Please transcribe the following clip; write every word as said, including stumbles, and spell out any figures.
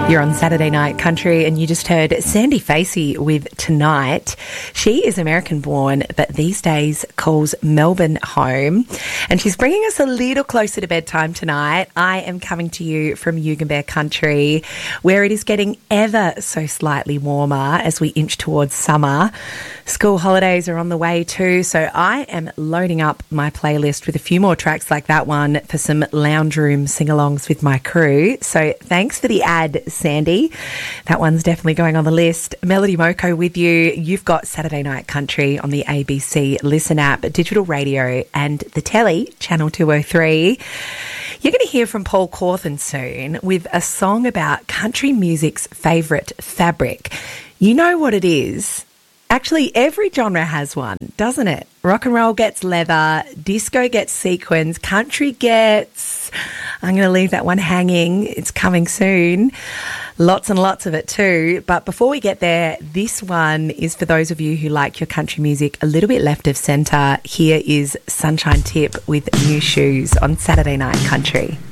You're on Saturday Night Country and you just heard Sandy Facey with Tonight. She is American born, but these days calls Melbourne home. And she's bringing us a little closer to bedtime tonight. I am coming to you from Yugambeh Country, where it is getting ever so slightly warmer as we inch towards summer. School holidays are on the way too, so I am loading up my playlist with a few more tracks like that one for some lounge room sing-alongs with my crew. So thanks for the ad, Sandy. That one's definitely going on the list. Melody Moko with you. You've got Saturday Night Country on the A B C Listen app, digital radio and the telly, Channel two oh three. You're going to hear from Paul Cawthon soon with a song about country music's favourite fabric. You know what it is? Actually, every genre has one, doesn't it? Rock and roll gets leather, disco gets sequins, country gets... I'm going to leave that one hanging. It's coming soon. Lots and lots of it too. But before we get there, this one is for those of you who like your country music a little bit left of centre. Here is Sunshine Tip with New Shoes on Saturday Night Country.